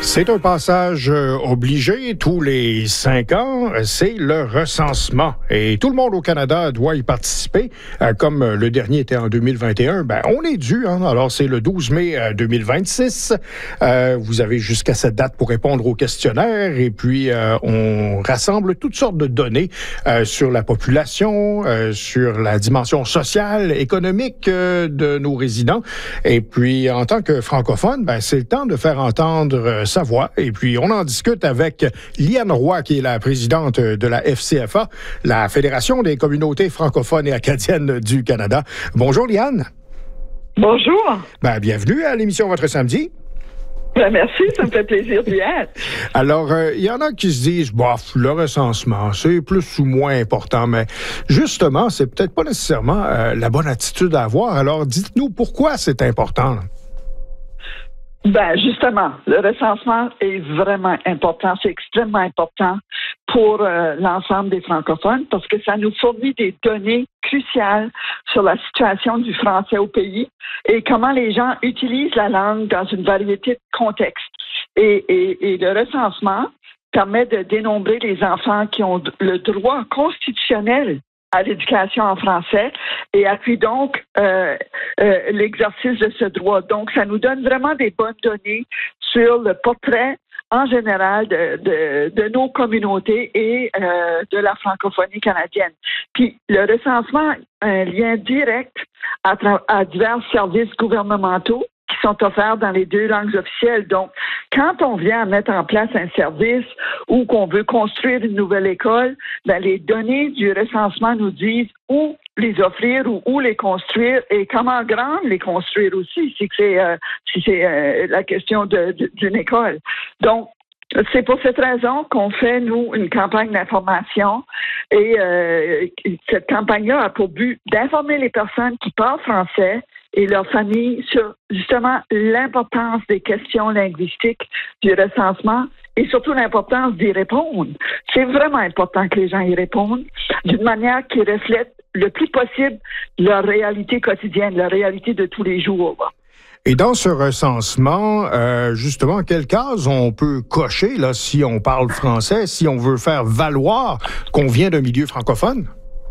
C'est un passage obligé tous les 5 ans, c'est le recensement. Et tout le monde au Canada doit y participer. Comme le dernier était en 2021, on est dû. Alors, c'est le 12 mai 2026. Vous avez jusqu'à cette date pour répondre aux questionnaires. Et puis, on rassemble toutes sortes de données sur la population, sur la dimension sociale, économique de nos résidents. Et puis, en tant que francophone, c'est le temps de faire entendre sa voix. Et puis, on en discute avec Liane Roy, qui est la présidente de la FCFA, la Fédération des communautés francophones et acadiennes du Canada. Bonjour, Liane. Bonjour. Bienvenue à l'émission Votre Samedi. Merci, ça me fait plaisir d'y être. Alors, il y en a qui se disent, le recensement, c'est plus ou moins important, mais justement, c'est peut-être pas nécessairement la bonne attitude à avoir. Alors, dites-nous pourquoi c'est important. Justement, le recensement est vraiment important. C'est extrêmement important pour l'ensemble des francophones parce que ça nous fournit des données cruciales sur la situation du français au pays et comment les gens utilisent la langue dans une variété de contextes. Et le recensement permet de dénombrer les enfants qui ont le droit constitutionnel à l'éducation en français et appuie donc l'exercice de ce droit. Donc, ça nous donne vraiment des bonnes données sur le portrait en général de nos communautés et de la francophonie canadienne. Puis, le recensement a un lien direct à divers services gouvernementaux qui sont offerts dans les 2 langues officielles. Donc, quand on vient à mettre en place un service ou qu'on veut construire une nouvelle école, les données du recensement nous disent où les offrir ou où les construire et comment grandes les construire aussi, si c'est la question d'une école. Donc, c'est pour cette raison qu'on fait, nous, une campagne d'information et cette campagne-là a pour but d'informer les personnes qui parlent français et leurs familles sur justement l'importance des questions linguistiques du recensement et surtout l'importance d'y répondre. C'est vraiment important que les gens y répondent d'une manière qui reflète le plus possible leur réalité quotidienne, leur réalité de tous les jours. Et dans ce recensement, justement, quelles cases on peut cocher là, si on parle français, si on veut faire valoir qu'on vient d'un milieu francophone?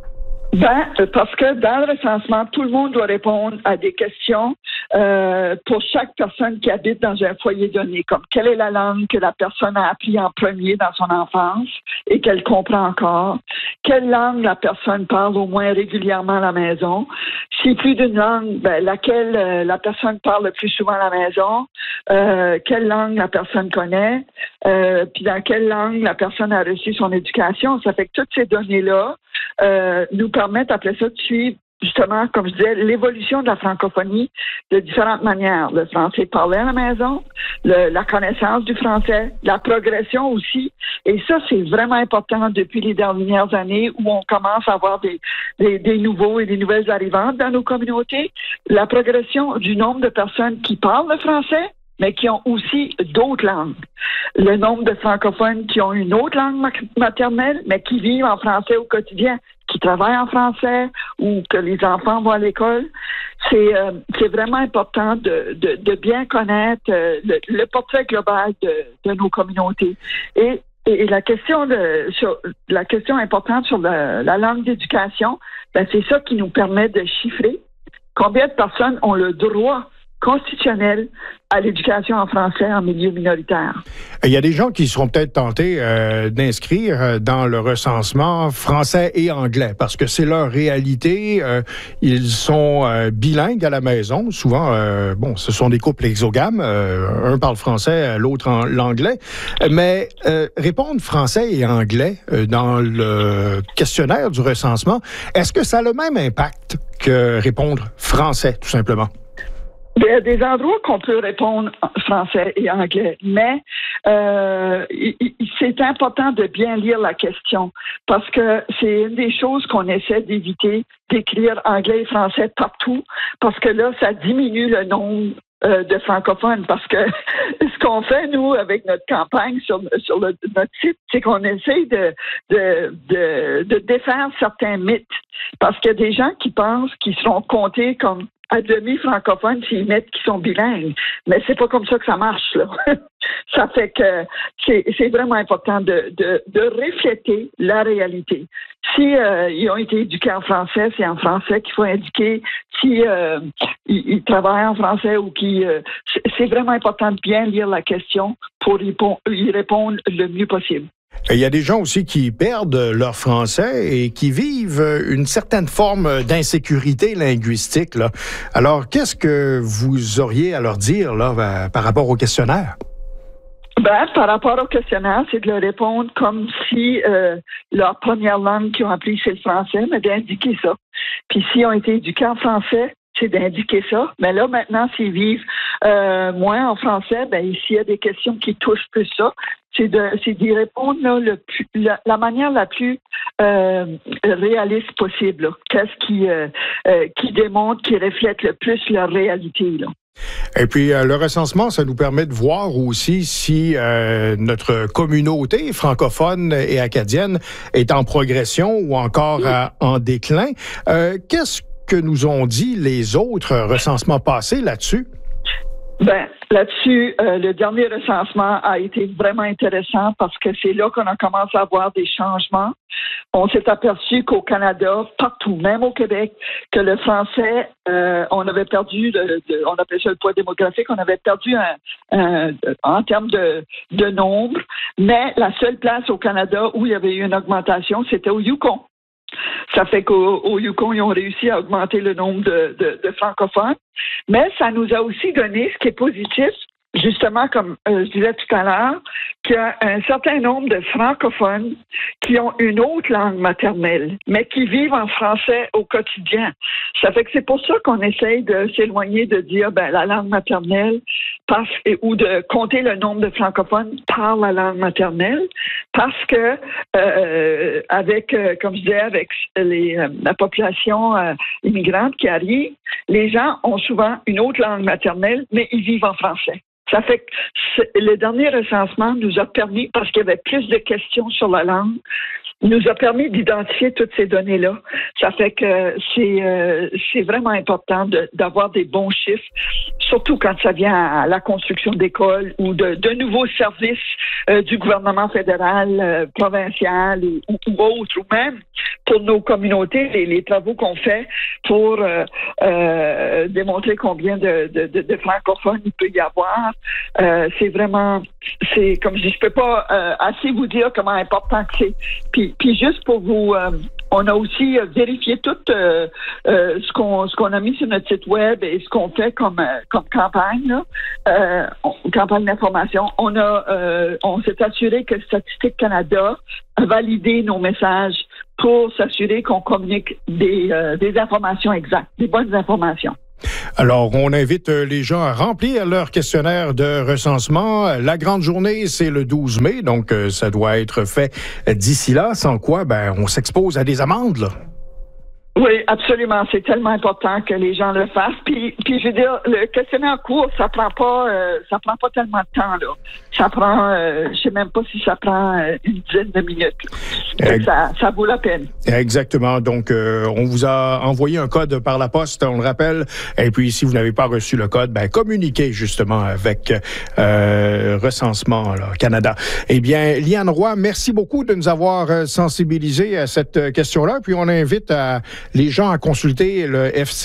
Parce que dans le recensement, tout le monde doit répondre à des questions pour chaque personne qui habite dans un foyer donné, comme quelle est la langue que la personne a appris en premier dans son enfance et qu'elle comprend encore, quelle langue la personne parle au moins régulièrement à la maison, si plus d'une langue, laquelle la personne parle le plus souvent à la maison, quelle langue la personne connaît, puis dans quelle langue la personne a reçu son éducation. Ça fait que toutes ces données-là nous permettent après ça de suivre justement, comme je disais, l'évolution de la francophonie de différentes manières. Le français parlé à la maison, la connaissance du français, la progression aussi. Et ça, c'est vraiment important depuis les dernières années où on commence à avoir des nouveaux et des nouvelles arrivantes dans nos communautés. La progression du nombre de personnes qui parlent le français, mais qui ont aussi d'autres langues. Le nombre de francophones qui ont une autre langue maternelle, mais qui vivent en français au quotidien, qui travaillent en français ou que les enfants vont à l'école. C'est vraiment important de bien connaître le portrait global de nos communautés. Et la question importante sur la langue d'éducation, c'est ça qui nous permet de chiffrer combien de personnes ont le droit constitutionnel à l'éducation en français en milieu minoritaire. Il y a des gens qui seront peut-être tentés d'inscrire dans le recensement français et anglais parce que c'est leur réalité. Ils sont bilingues à la maison. Souvent, ce sont des couples exogames. Un parle français, l'autre l'anglais. Mais répondre français et anglais dans le questionnaire du recensement, est-ce que ça a le même impact que répondre français, tout simplement? Il y a des endroits qu'on peut répondre français et anglais, mais c'est important de bien lire la question parce que c'est une des choses qu'on essaie d'éviter, d'écrire anglais et français partout, parce que là, ça diminue le nombre de francophones, parce que ce qu'on fait, nous, avec notre campagne sur notre site, c'est qu'on essaie de défaire certains mythes, parce qu'il y a des gens qui pensent qu'ils seront comptés comme à demi francophones s'ils mettent qu'ils sont bilingues. Mais c'est pas comme ça que ça marche, là. Ça fait que c'est vraiment important de refléter la réalité. Si ils ont été éduqués en français, c'est en français qu'il faut indiquer. Si ils travaillent en français ou c'est vraiment important de bien lire la question pour y répondre le mieux possible. Il y a des gens aussi qui perdent leur français et qui vivent une certaine forme d'insécurité linguistique, là. Alors, qu'est-ce que vous auriez à leur dire là, par rapport au questionnaire? Par rapport au questionnaire, c'est de leur répondre comme si leur première langue qu'ils ont appris, c'est le français, mais d'indiquer ça. Puis s'ils ont été éduqués en français, c'est d'indiquer ça. Mais là, maintenant, s'ils vivent moins en français, s'il y a des questions qui touchent plus ça, c'est d'y répondre là, la manière la plus réaliste possible. Là. Qu'est-ce qui démontre, qui reflète le plus leur réalité, là. Et puis, le recensement, ça nous permet de voir aussi si notre communauté francophone et acadienne est en progression ou encore en déclin. Qu'est-ce que nous ont dit les autres recensements passés là-dessus? Là-dessus, le dernier recensement a été vraiment intéressant parce que c'est là qu'on a commencé à voir des changements. On s'est aperçu qu'au Canada, partout, même au Québec, que le français, on avait perdu, on appelle ça le poids démographique, on avait perdu en termes de nombre, mais la seule place au Canada où il y avait eu une augmentation, c'était au Yukon. Ça fait qu'au Yukon, ils ont réussi à augmenter le nombre de francophones. Mais ça nous a aussi donné, ce qui est positif, justement, comme je disais tout à l'heure, qu'il y a un certain nombre de francophones qui ont une autre langue maternelle, mais qui vivent en français au quotidien. Ça fait que c'est pour ça qu'on essaye de s'éloigner de dire la langue maternelle ou de compter le nombre de francophones par la langue maternelle, parce que comme je disais, avec la population immigrante qui arrive, les gens ont souvent une autre langue maternelle, mais ils vivent en français. Ça fait que le dernier recensement nous a permis, parce qu'il y avait plus de questions sur la langue, nous a permis d'identifier toutes ces données-là. Ça fait que c'est vraiment important d'avoir des bons chiffres, surtout quand ça vient à la construction d'écoles ou de nouveaux services du gouvernement fédéral, provincial ou autre, ou même pour nos communautés, les travaux qu'on fait pour démontrer combien de francophones il peut y avoir. C'est vraiment, comme je dis, je peux pas assez vous dire comment important que c'est. Puis juste pour vous, on a aussi vérifié tout ce qu'on a mis sur notre site web et ce qu'on fait comme campagne, là, campagne d'information. On s'est assuré que Statistique Canada a validé nos messages pour s'assurer qu'on communique des informations exactes, des bonnes informations. Alors, on invite les gens à remplir leur questionnaire de recensement. La grande journée, c'est le 12 mai, donc ça doit être fait d'ici là, sans quoi, on s'expose à des amendes, là. Oui, absolument. C'est tellement important que les gens le fassent. Puis je veux dire, le questionnaire court, ça prend pas tellement de temps, là. Ça prend, je sais même pas si ça prend une dizaine de minutes. Ça vaut la peine. Exactement. Donc, on vous a envoyé un code par la poste, on le rappelle. Et puis, si vous n'avez pas reçu le code, communiquez justement avec Recensement Canada. Eh bien, Liane Roy, merci beaucoup de nous avoir sensibilisés à cette question-là. Puis, on invite les gens à consulter le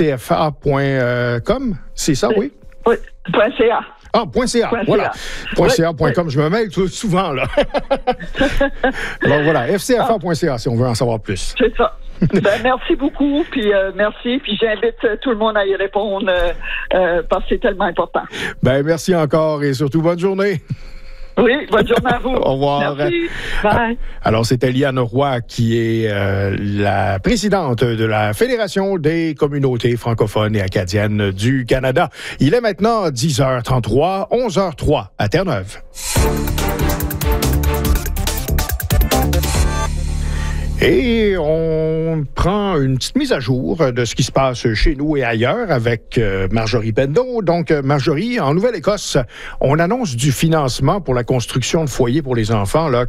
fcfa.com. C'est ça, oui? Oui, .ca. Ah, .ca, voilà. .ca.com, je me mêle tout souvent, là. Alors voilà, fcfa.ca si on veut en savoir plus. C'est ça. Merci beaucoup, puis merci, puis j'invite tout le monde à y répondre parce que c'est tellement important. Merci encore et surtout bonne journée. Oui, bonne journée à vous. Au revoir. Merci. Bye. Alors, c'était Liane Roy qui est la présidente de la Fédération des communautés francophones et acadiennes du Canada. Il est maintenant 10h33, 11h03 à Terre-Neuve. Et on prend une petite mise à jour de ce qui se passe chez nous et ailleurs avec Marjorie Bendo. Donc, Marjorie, en Nouvelle-Écosse, on annonce du financement pour la construction de foyers pour les enfants, là,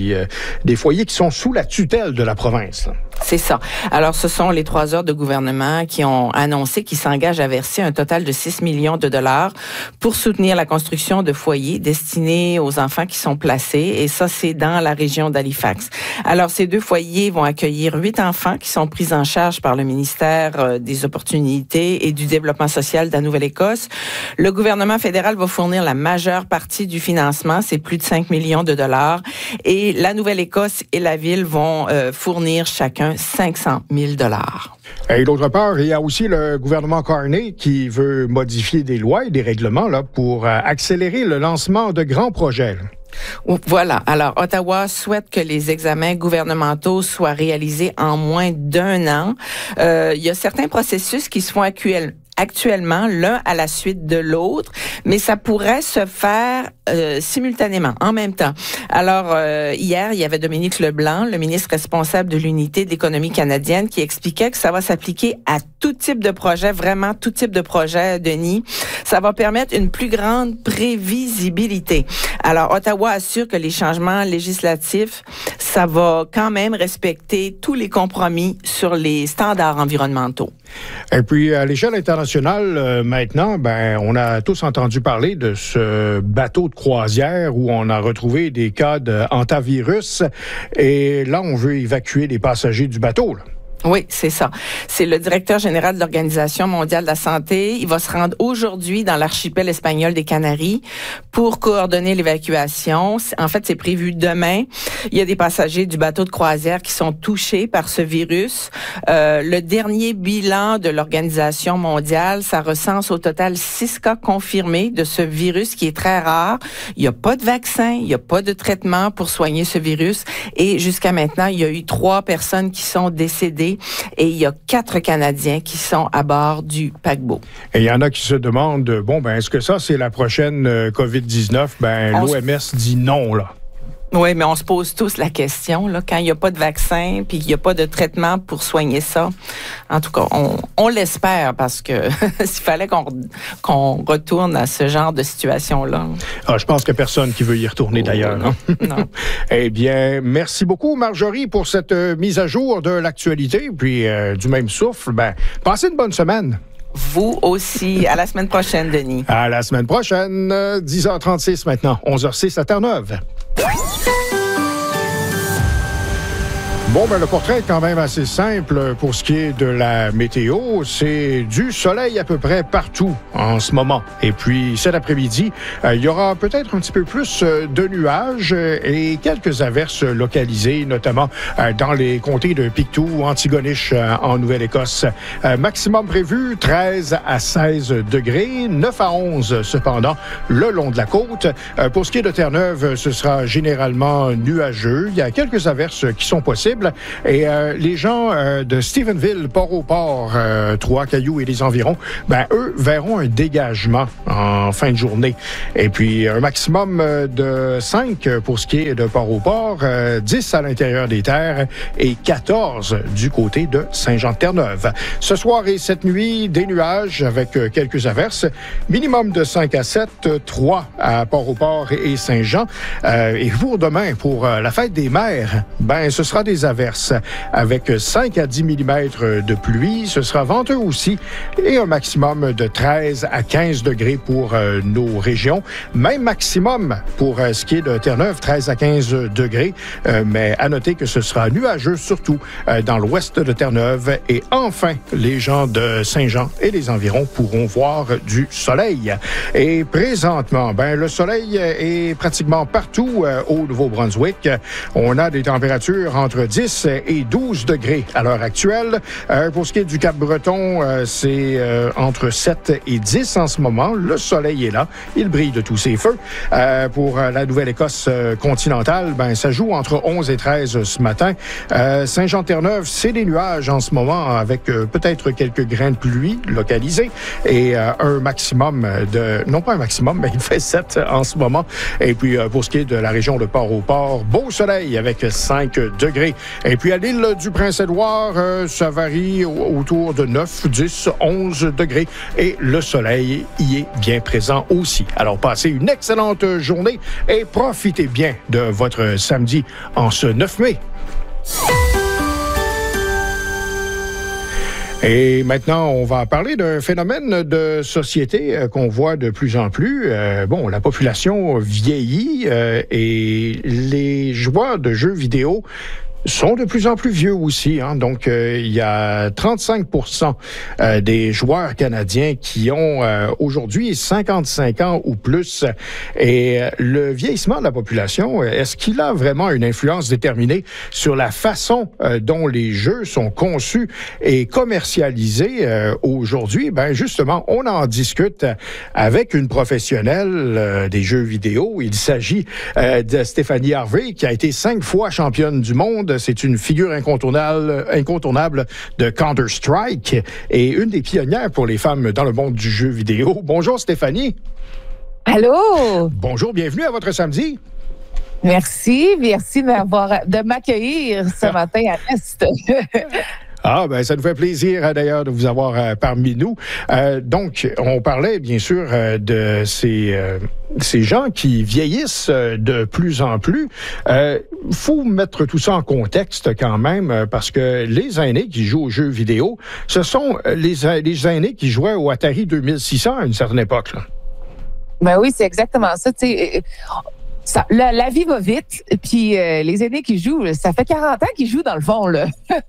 des foyers qui sont sous la tutelle de la province. C'est ça. Alors, ce sont les 3 heures de gouvernement qui ont annoncé qu'ils s'engagent à verser un total de 6 millions de dollars pour soutenir la construction de foyers destinés aux enfants qui sont placés. Et ça, c'est dans la région d'Halifax. Alors, ces 2 foyers vont accueillir 8 enfants qui sont pris en charge par le ministère des Opportunités et du Développement social de la Nouvelle-Écosse. Le gouvernement fédéral va fournir la majeure partie du financement, c'est plus de 5 millions de dollars. Et la Nouvelle-Écosse et la ville vont fournir chacun 500 000 dollars. Et d'autre part, il y a aussi le gouvernement Carney qui veut modifier des lois et des règlements là, pour accélérer le lancement de grands projets. Voilà. Alors, Ottawa souhaite que les examens gouvernementaux soient réalisés en moins d'1 an. Il y a certains processus qui se font actuellement, l'un à la suite de l'autre, mais ça pourrait se faire simultanément, en même temps. Alors, hier, il y avait Dominique Leblanc, le ministre responsable de l'Unité de l'économie canadienne, qui expliquait que ça va s'appliquer à tout type de projet, vraiment tout type de projet, Denis. Ça va permettre une plus grande prévisibilité. Alors, Ottawa assure que les changements législatifs, ça va quand même respecter tous les compromis sur les standards environnementaux. Et puis, à l'échelle internationale, maintenant, on a tous entendu parler de ce bateau de croisière où on a retrouvé des cas de hantavirus. Et là, on veut évacuer les passagers du bateau, là. Oui, c'est ça. C'est le directeur général de l'Organisation mondiale de la santé. Il va se rendre aujourd'hui dans l'archipel espagnol des Canaries pour coordonner l'évacuation. En fait, c'est prévu demain. Il y a des passagers du bateau de croisière qui sont touchés par ce virus. Le dernier bilan de l'Organisation mondiale, ça recense au total 6 cas confirmés de ce virus qui est très rare. Il n'y a pas de vaccin, il n'y a pas de traitement pour soigner ce virus. Et jusqu'à maintenant, il y a eu 3 personnes qui sont décédées. Et il y a 4 Canadiens qui sont à bord du paquebot. Et il y en a qui se demandent, est-ce que ça, c'est la prochaine COVID-19? L'OMS dit non, là. Oui, mais on se pose tous la question, là, quand il n'y a pas de vaccin puis il n'y a pas de traitement pour soigner ça. En tout cas, on l'espère parce que s'il fallait qu'on retourne à ce genre de situation-là. Je pense qu'il n'y a personne qui veut y retourner d'ailleurs. Non. Eh bien, merci beaucoup, Marjorie, pour cette mise à jour de l'actualité. Puis, du même souffle, passez une bonne semaine. Vous aussi. À la semaine prochaine, Denis. À la semaine prochaine. 10h36 maintenant. 11h06 à Terre-Neuve. Le portrait est quand même assez simple pour ce qui est de la météo. C'est du soleil à peu près partout en ce moment. Et puis, cet après-midi, il y aura peut-être un petit peu plus de nuages et quelques averses localisées, notamment dans les comtés de Pictou, Antigonish en Nouvelle-Écosse. Maximum prévu, 13 à 16 degrés, 9 à 11 cependant, le long de la côte. Pour ce qui est de Terre-Neuve, ce sera généralement nuageux. Il y a quelques averses qui sont possibles. Et les gens de Stephenville, Port-au-Port, Trois-Cailloux et les environs, eux verront un dégagement en fin de journée. Et puis un maximum de 5 pour ce qui est de Port-au-Port, 10 à l'intérieur des terres et 14 du côté de Saint-Jean-de-Terre-Neuve. Ce soir et cette nuit, des nuages avec quelques averses. Minimum de 5 à 7, 3 à Port-au-Port et Saint-Jean. Et pour demain, pour la fête des mères, ce sera des averses avec 5 à 10 mm de pluie. Ce sera venteux aussi et un maximum de 13 à 15 degrés pour nos régions. Même maximum pour ce qui est de Terre-Neuve, 13 à 15 degrés. Mais à noter que ce sera nuageux surtout dans l'ouest de Terre-Neuve. Et enfin, les gens de Saint-Jean et les environs pourront voir du soleil. Et présentement, le soleil est pratiquement partout au Nouveau-Brunswick. On a des températures entre 10 et 12 degrés à l'heure actuelle. Pour ce qui est du Cap-Breton, c'est entre 7 et 10 en ce moment. Le soleil est là. Il brille de tous ses feux. Pour la Nouvelle-Écosse continentale, ça joue entre 11 et 13 ce matin. Saint-Jean-Terre-Neuve, c'est des nuages en ce moment avec peut-être quelques grains de pluie localisés et un maximum de... Non pas un maximum, mais il fait 7 en ce moment. Et puis, pour ce qui est de la région de Port-au-Port, beau soleil avec 5 degrés. Et puis à l'île du Prince-Édouard, ça varie autour de 9, 10, 11 degrés. Et le soleil y est bien présent aussi. Alors, passez une excellente journée et profitez bien de votre samedi en ce 9 mai. Et maintenant, on va parler d'un phénomène de société qu'on voit de plus en plus. La population vieillit et les joueurs de jeux vidéo sont de plus en plus vieux aussi. Donc, il y a 35% des joueurs canadiens qui ont aujourd'hui 55 ans ou plus. Et le vieillissement de la population, est-ce qu'il a vraiment une influence déterminée sur la façon dont les jeux sont conçus et commercialisés aujourd'hui? Ben justement, on en discute avec une professionnelle des jeux vidéo. Il s'agit de Stéphanie Harvey, qui a été 5 fois championne du monde. C'est une figure incontournable de Counter-Strike et une des pionnières pour les femmes dans le monde du jeu vidéo. Bonjour Stéphanie. Allô. Bonjour, bienvenue à votre samedi. Merci de m'accueillir ce matin à l'Est. Ça nous fait plaisir d'ailleurs de vous avoir parmi nous. Donc, on parlait bien sûr de ces gens qui vieillissent de plus en plus. Faut mettre tout ça en contexte quand même, parce que les aînés qui jouent aux jeux vidéo, ce sont les aînés qui jouaient au Atari 2600 à une certaine époque, là. Ben oui, c'est exactement ça. La vie va vite, puis les aînés qui jouent, ça fait 40 ans qu'ils jouent dans le fond, là.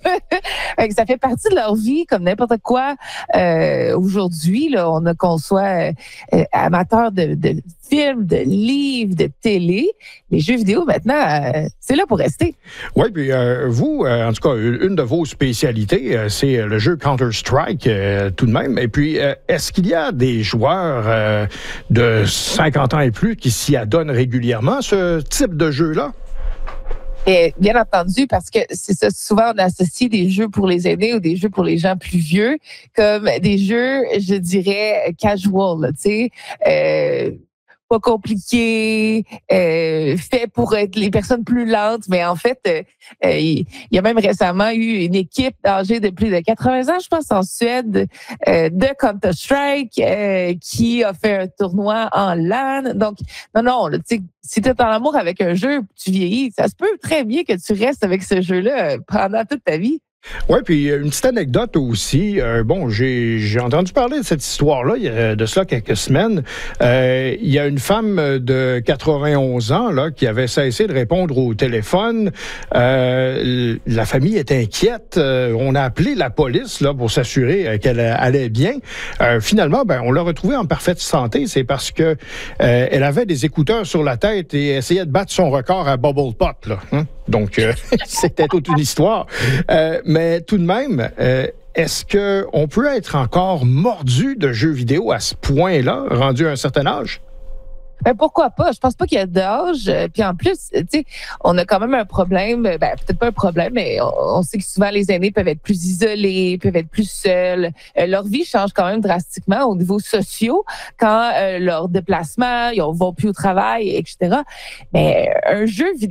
Ça fait partie de leur vie comme n'importe quoi. Aujourd'hui, là, qu'on soit amateur de films, de livres, de télé, les jeux vidéo, maintenant, c'est là pour rester. Oui, puis vous, en tout cas, une de vos spécialités, c'est le jeu Counter-Strike, tout de même. Et puis, est-ce qu'il y a des joueurs de 50 ans et plus qui s'y adonnent régulièrement, ce type de jeu-là? Et bien entendu, parce que c'est ça, souvent on associe des jeux pour les aînés ou des jeux pour les gens plus vieux comme des jeux, je dirais, casual, tu sais, pas compliqué, fait pour être les personnes plus lentes, mais en fait, il y a même récemment eu une équipe âgée de plus de 80 ans, je pense, en Suède, de Counter-Strike, qui a fait un tournoi en LAN. Donc, non, tu sais, si tu es en amour avec un jeu, tu vieillis, ça se peut très bien que tu restes avec ce jeu-là pendant toute ta vie. Oui, puis une petite anecdote aussi. J'ai entendu parler de cette histoire-là il y a de cela quelques semaines. Il y a une femme de 91 ans là qui avait cessé de répondre au téléphone. La famille est inquiète. On a appelé la police là pour s'assurer qu'elle allait bien. Finalement, on l'a retrouvée en parfaite santé. C'est parce que elle avait des écouteurs sur la tête et essayait de battre son record à Bubble Pot, là. Donc, c'était toute une histoire. Mais tout de même, est-ce qu'on peut être encore mordu de jeux vidéo à ce point-là, rendu à un certain âge? Ben pourquoi pas? Je pense pas qu'il y a d'âge. Puis en plus, tu sais, on a quand même un problème. Peut-être pas un problème, mais on sait que souvent les aînés peuvent être plus isolés, peuvent être plus seuls. Leur vie change quand même drastiquement au niveau social quand leur déplacement, ils vont plus au travail, etc. Mais un jeu vidéo